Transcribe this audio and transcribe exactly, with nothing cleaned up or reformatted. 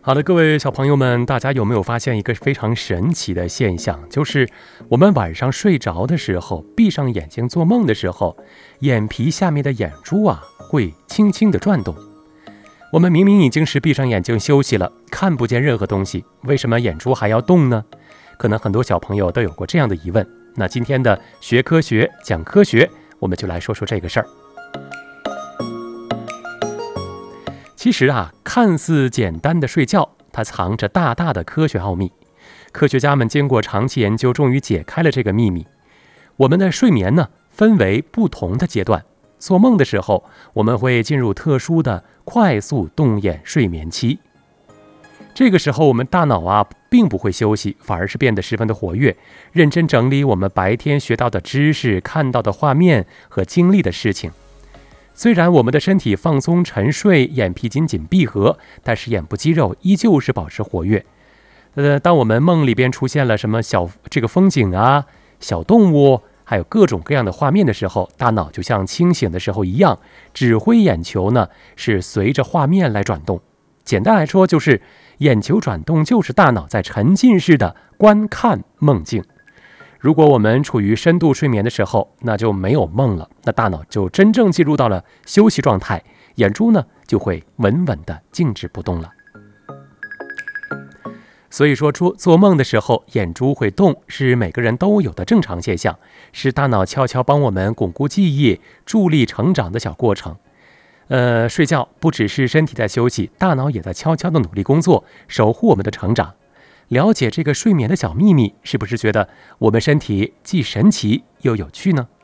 好的，各位小朋友们，大家有没有发现一个非常神奇的现象？就是我们晚上睡着的时候，闭上眼睛做梦的时候，眼皮下面的眼珠啊会轻轻地转动。我们明明已经是闭上眼睛休息了，看不见任何东西，为什么眼珠还要动呢？可能很多小朋友都有过这样的疑问。那今天的学科学讲科学，我们就来说说这个事儿。其实啊，看似简单的睡觉，它藏着大大的科学奥秘。科学家们经过长期研究，终于解开了这个秘密。我们的睡眠呢，分为不同的阶段。做梦的时候，我们会进入特殊的快速动眼睡眠期。这个时候，我们大脑啊，并不会休息，反而是变得十分的活跃，认真整理我们白天学到的知识、看到的画面和经历的事情。虽然我们的身体放松沉睡，眼皮紧紧闭合，但是眼部肌肉依旧是保持活跃。呃，当我们梦里边出现了什么小这个风景啊、小动物，还有各种各样的画面的时候，大脑就像清醒的时候一样，指挥眼球呢是随着画面来转动。简单来说，就是眼球转动就是大脑在沉浸式的观看梦境。如果我们处于深度睡眠的时候，那就没有梦了，那大脑就真正进入到了休息状态，眼珠呢就会稳稳地静止不动了。所以说做做梦的时候眼珠会动，是每个人都有的正常现象，是大脑悄悄帮我们巩固记忆、助力成长的小过程。呃，睡觉不只是身体在休息，大脑也在悄悄地努力工作，守护我们的成长。了解这个睡眠的小秘密，是不是觉得我们身体既神奇又有趣呢？